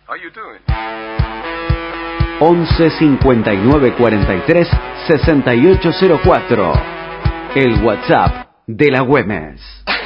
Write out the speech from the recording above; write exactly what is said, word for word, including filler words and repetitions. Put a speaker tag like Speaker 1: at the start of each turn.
Speaker 1: How you doing?
Speaker 2: once cincuenta y nueve cuarenta y tres sesenta y ocho cero cuatro. El WhatsApp de la Güemes.